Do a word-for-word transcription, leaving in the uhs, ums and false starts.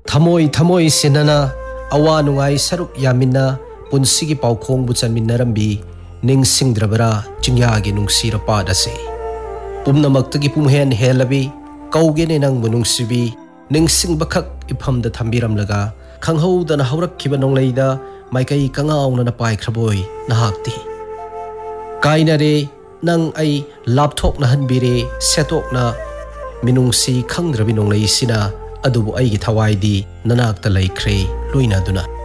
Thamoi thamoi sinana awa nungai saruk yamina punsigi paukhong bu chanminarambi ningsingdrabara chingyagi nungsira padase pumnamaktagi pumhen helabi kaugene nang munungsibi ningsingbakak iphamda thambiramlaga khanghoudana haurakkiba nongleida maikai kangauna na paikraboi nahakti kainare nang ai lapthok na hanbire setok na minungsi khangdrabi nonglei sina adubu aigi thawaidi nanakta laikre loina duna